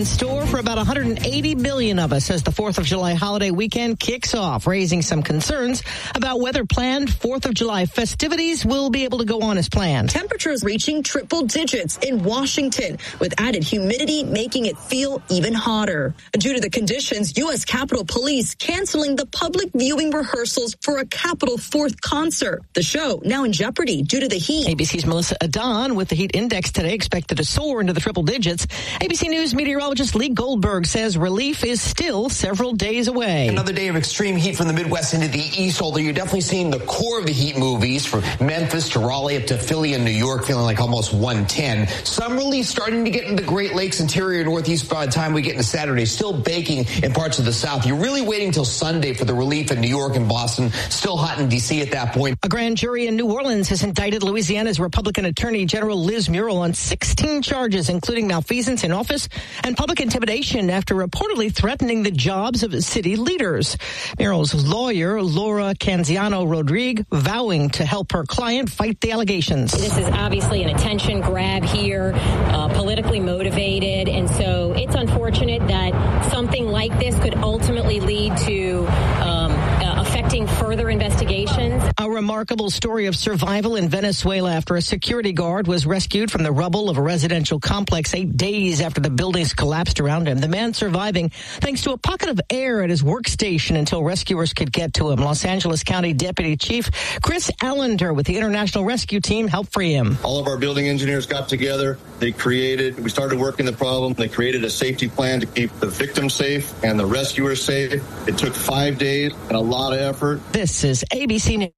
in store for about 180 million of us as the 4th of July holiday weekend kicks off, raising some concerns about whether planned 4th of July festivities will be able to go on as planned. Temperatures reaching triple digits in Washington, with added humidity making it feel even hotter. Due to the conditions, U.S. Capitol Police canceling the public viewing rehearsals for a Capitol 4th concert. The show now in jeopardy due to the heat. ABC's Melissa Adon with the heat index today expected to soar into the triple digits. ABC News meteorologist Lee Goldberg says relief is still several days away. Another day of extreme heat from the Midwest into the East, although you're definitely seeing the core of the heat movies from Memphis to Raleigh up to Philly and New York, feeling like almost 110. Some relief starting to get into the Great Lakes, interior, Northeast by the time we get into Saturday. Still baking in parts of the South. You're really waiting till Sunday for the relief in New York and Boston. Still hot in D.C. at that point. A grand jury in New Orleans has indicted Louisiana's Republican Attorney General Liz Muriel on 16 charges, including malfeasance in office and public intimidation after reportedly threatening the jobs of city leaders. Muriel's lawyer, Laura Canziano Rodrigue, vowing to help her client fight the allegations. This is obviously an attention grab here, politically motivated, and so it's unfortunate that something like this could ultimately lead to affecting further investigations. A remarkable story of survival in Venezuela after a security guard was rescued from the rubble of a residential complex 8 days after the buildings collapsed around him. The man surviving thanks to a pocket of air at his workstation until rescuers could get to him. Los Angeles County Deputy Chief Chris Allender with the International Rescue Team helped free him. All of our building engineers got together. We started working the problem. They created a safety plan to keep the victim safe and the rescuers safe. It took 5 days and a lot of effort. This is ABC News.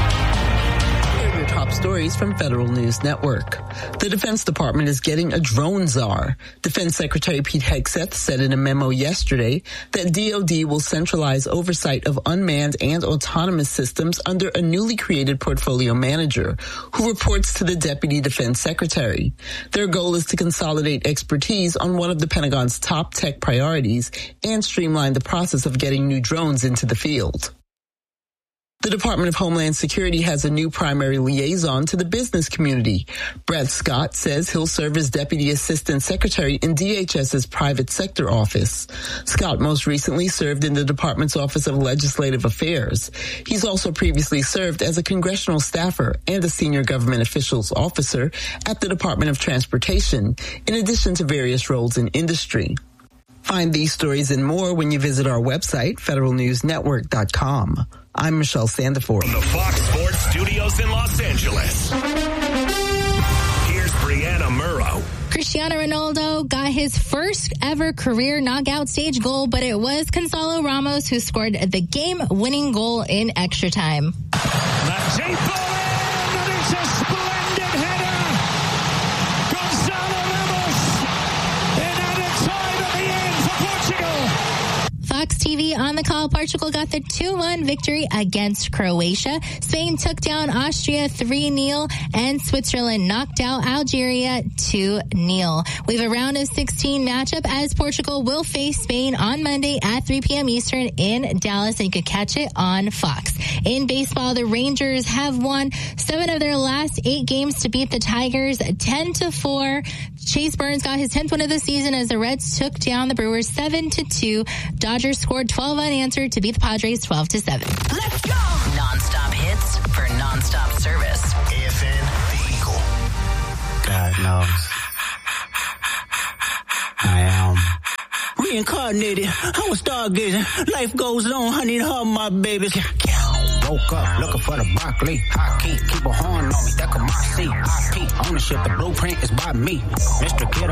Top stories from Federal News Network. The Defense Department is getting a drone czar. Defense Secretary Pete Hegseth said in a memo yesterday that DoD will centralize oversight of unmanned and autonomous systems under a newly created portfolio manager who reports to the Deputy Defense Secretary. Their goal is to consolidate expertise on one of the Pentagon's top tech priorities and streamline the process of getting new drones into the field. The Department of Homeland Security has a new primary liaison to the business community. Brett Scott says he'll serve as Deputy Assistant Secretary in DHS's private sector office. Scott most recently served in the department's Office of Legislative Affairs. He's also previously served as a congressional staffer and a senior government officials officer at the Department of Transportation, in addition to various roles in industry. Find these stories and more when you visit our website, federalnewsnetwork.com. I'm Michelle Sandiford. From the Fox Sports Studios in Los Angeles, here's Brianna Murrow. Cristiano Ronaldo got his first ever career knockout stage goal, but it was Gonzalo Ramos who scored the game-winning goal in extra time. That's deep ball in, and it's a splendid header. Gonzalo Ramos in added time at the end for Portugal. Fox TV on the call. Portugal got the 2-1 victory against Croatia. Spain took down Austria 3-0, and Switzerland knocked out Algeria 2-0. We have a round of 16 matchup as Portugal will face Spain on Monday at 3 p.m. Eastern in Dallas, and you can catch it on Fox. In baseball, the Rangers have won 7 of their last 8 games to beat the Tigers 10-4. Chase Burns got his 10th win of the season as the Reds took down the Brewers 7-2. Dodgers scored 12 unanswered to beat the Padres 12-7. Let's go! Non-stop hits for non-stop service. AFN, the Eagle. God knows. I am reincarnated. I was stargazing. Life goes on, honey, and all my babies. Woke up looking for the broccoli. High key, keep a horn on me. That could my seat. I peak ownership. The blueprint is by me. Mr. Kid.